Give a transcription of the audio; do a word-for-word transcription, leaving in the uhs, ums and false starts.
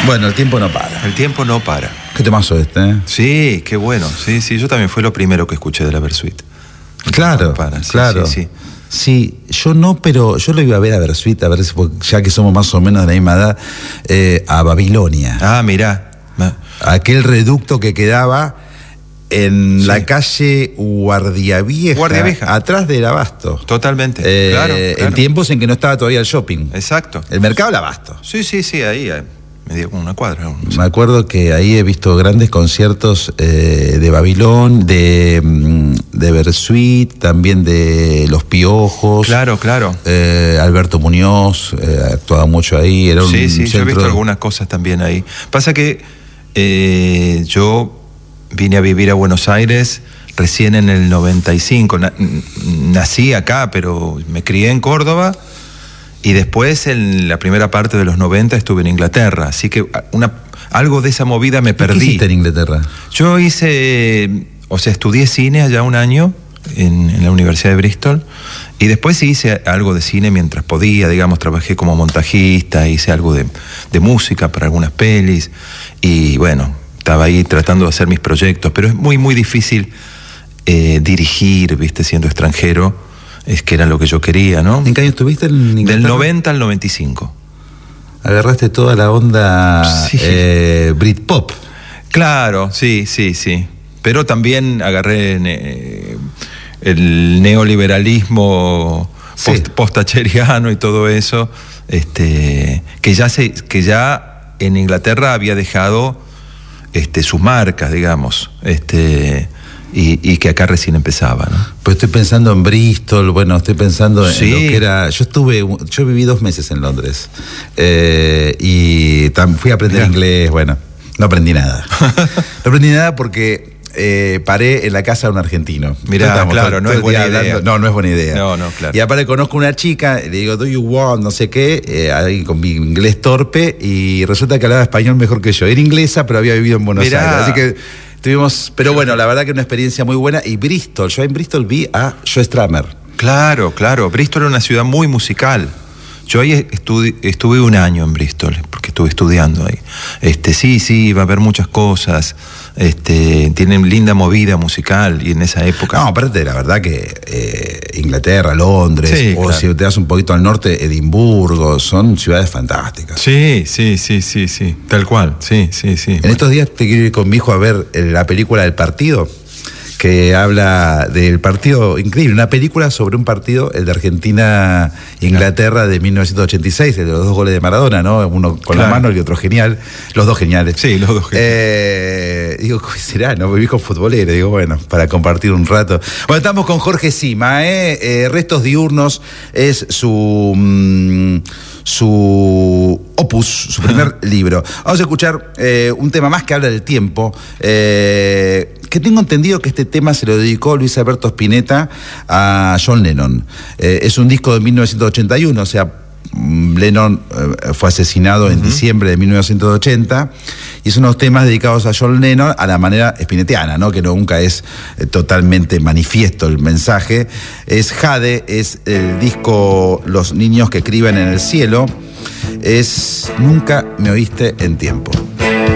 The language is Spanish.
Bueno, el tiempo no para. El tiempo no para. Qué temazo este, ¿eh? Sí, qué bueno. Sí, sí, yo también fue lo primero que escuché de la Versuit. Claro, no para. Sí, claro. Sí, sí. Sí, yo no, pero yo lo iba a ver a Versuit, a ver si, ya que somos más o menos de la misma edad, eh, a Babilonia. Ah, mirá. Aquel reducto que quedaba en sí. la calle Guardia Vieja, Guardia Vieja, atrás del Abasto. Totalmente, eh, claro, claro. En tiempos en que no estaba todavía el shopping. Exacto. El mercado del Abasto. Sí, sí, sí, ahí, ahí me dio como una cuadra. No sé. Me acuerdo que ahí he visto grandes conciertos eh, de Babilón, de, de Versuit, también de Los Piojos. Claro, claro. Eh, Alberto Muñoz eh, actuaba mucho ahí. Era un sí, sí, centro... yo he visto algunas cosas también ahí. Pasa que eh, yo vine a vivir a Buenos Aires recién en el noventa y cinco. Na- nací acá, pero me crié en Córdoba. Y después, en la primera parte de los noventa, estuve en Inglaterra. Así que una, algo de esa movida me perdí. ¿Qué hiciste en Inglaterra? Yo hice, o sea, estudié cine allá un año en, en la Universidad de Bristol. Y después hice algo de cine mientras podía, digamos, trabajé como montajista, hice algo de, de música para algunas pelis. Y bueno, estaba ahí tratando de hacer mis proyectos. Pero es muy, muy difícil eh, dirigir, viste, siendo extranjero. Es que era lo que yo quería, ¿no? ¿En qué año estuviste en Inglaterra? Del noventa al noventa y cinco. Agarraste toda la onda sí. eh, Britpop. Claro, sí, sí, sí. Pero también agarré eh, el neoliberalismo sí. post, post-thatcheriano y todo eso, este, que ya se, que ya en Inglaterra había dejado este, sus marcas, digamos. Este. Y, y que acá recién empezaba, ¿no? Pues estoy pensando en Bristol, bueno, estoy pensando en sí. lo que era... Yo estuve, yo viví dos meses en Londres eh, y tam, fui a aprender Mirá. inglés, bueno, no aprendí nada. No aprendí nada porque eh, paré en la casa de un argentino. Mirá, claro, todo, no todo es buena idea. Hablando, no, no es buena idea. No, no, claro. Y aparte conozco una chica, le digo, do you want, no sé qué, eh, ahí con mi inglés torpe, y resulta que hablaba español mejor que yo. Era inglesa, pero había vivido en Buenos Mirá. Aires, así que... Tuvimos, pero bueno, la verdad que una experiencia muy buena. Y Bristol, yo en Bristol vi a Joe Strummer. Claro, claro. Bristol era una ciudad muy musical. Yo ahí estudi- estuve un año en Bristol, porque estuve estudiando ahí. Este, sí, sí, va a haber muchas cosas. Este, tienen linda movida musical y en esa época. No, aparte, la verdad que eh, Inglaterra, Londres, sí, o claro. si te das un poquito al norte, Edimburgo, son ciudades fantásticas. Sí, sí, sí, sí, sí, tal cual, sí, sí, sí. En bueno. estos días te quiero ir con mi hijo a ver la película del partido, que habla del partido, increíble, una película sobre un partido, el de Argentina-Inglaterra de mil novecientos ochenta y seis, el de los dos goles de Maradona, ¿no? Uno con claro. la mano y otro genial, los dos geniales. Sí, los dos geniales. Eh, digo, ¿cómo será? No, mi hijo futbolero, digo, bueno, para compartir un rato. Bueno, estamos con Jorge Sima, ¿eh? eh Restos diurnos es su... Mmm, su opus, su primer libro. Vamos a escuchar eh, un tema más que habla del tiempo, eh, que tengo entendido que este tema se lo dedicó Luis Alberto Spinetta a John Lennon. Eh, es un disco de mil novecientos ochenta y uno, o sea, Lennon eh, fue asesinado uh-huh. en diciembre de mil novecientos ochenta, y son unos temas dedicados a John Lennon a la manera spinettiana, ¿no? Que nunca es eh, totalmente manifiesto el mensaje. Es Jade, es el disco Los niños que escriben en el cielo, es Nunca me oíste en tiempo.